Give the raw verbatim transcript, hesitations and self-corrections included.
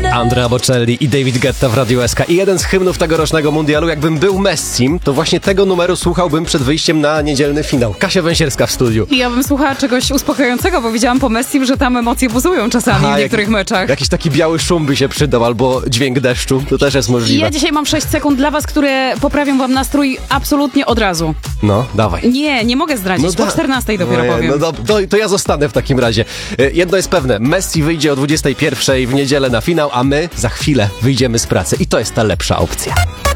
Andrea Bocelli i David Guetta w Radiu S K. I jeden z hymnów tegorocznego mundialu. Jakbym był Messim, to właśnie tego numeru słuchałbym przed wyjściem na niedzielny finał. Kasia Węsierska w studiu. I ja bym słuchała czegoś uspokajającego, bo widziałam po Messim, że tam emocje buzują czasami Aha, w niektórych jak, meczach. Jakiś taki biały szum by się przydał, albo dźwięk deszczu. To też jest możliwe. Ja dzisiaj mam sześć sekund dla was, które poprawią wam nastrój absolutnie od razu. No, dawaj. Nie, nie mogę zdradzić. No po da- czternastej dopiero no, powiem. No do, to, to ja zostanę w takim razie. E, Jedno jest pewne, Messi wyjdzie o dwudziestej pierwszej w niedzielę na finał, a my za chwilę wyjdziemy z pracy. I to jest ta lepsza opcja.